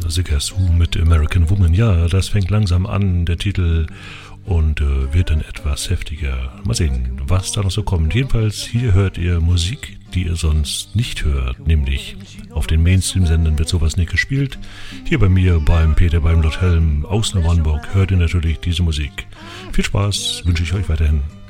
The Guess Who mit American Woman. Ja, das fängt langsam an, der Titel, und wird dann etwas heftiger. Mal sehen, was da noch so kommt. Jedenfalls, hier hört ihr Musik, die ihr sonst nicht hört. Nämlich auf den Mainstream-Sendern wird sowas nicht gespielt. Hier bei mir, beim Peter, beim Lord Helm aus Neubrandenburg, hört ihr natürlich diese Musik. Viel Spaß wünsche ich euch weiterhin.